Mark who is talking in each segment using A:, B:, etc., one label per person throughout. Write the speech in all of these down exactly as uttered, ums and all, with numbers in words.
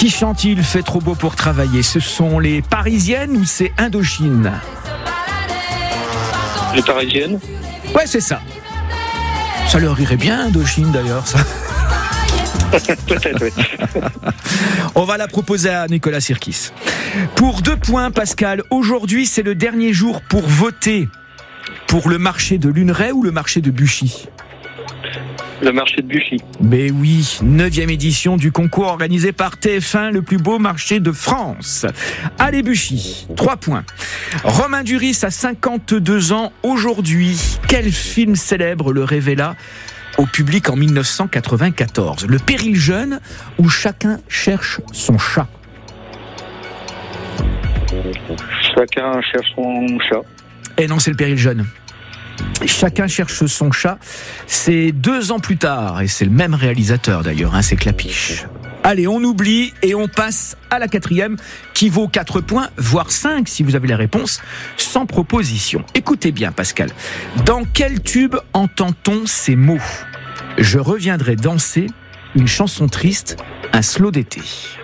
A: Qui chante Il fait trop beau pour travailler? Ce sont les Parisiennes ou c'est Indochine?
B: Les Parisiennes.
A: Ouais, c'est ça. Ça leur irait bien, Indochine, d'ailleurs, ça.
B: Peut-être, oui.
A: On va la proposer à Nicolas Sirkis. Pour deux points, Pascal, aujourd'hui, c'est le dernier jour pour voter pour le marché de Luneray ou le marché de Buchy?
B: Le marché de Buchy.
A: Mais oui, neuvième édition du concours organisé par T F un, le plus beau marché de France. Allez Buchy, trois points. Romain Duris a cinquante-deux ans aujourd'hui. Quel film célèbre le révéla au public en mille neuf cent quatre-vingt-quatorze? Le Péril jeune ou Chacun cherche son chat?
B: Chacun cherche son chat.
A: Eh non, c'est le Péril jeune. Chacun cherche son chat. C'est deux ans plus tard, et c'est le même réalisateur d'ailleurs, hein, c'est Clapiche. Allez, on oublie et on passe à la quatrième qui vaut quatre points, voire cinq si vous avez la réponse, sans proposition. Écoutez bien Pascal, dans quel tube entend-on ces mots? Je reviendrai danser, une chanson triste, un slow d'été.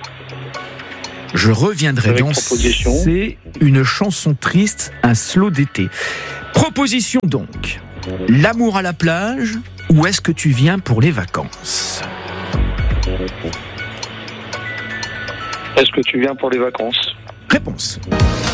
A: Je reviendrai
B: Avec
A: danser, une chanson triste, un slow d'été. Proposition donc, l'amour à la plage ou est-ce que tu viens pour les vacances?
B: Est-ce que tu viens pour les vacances?
A: Réponse.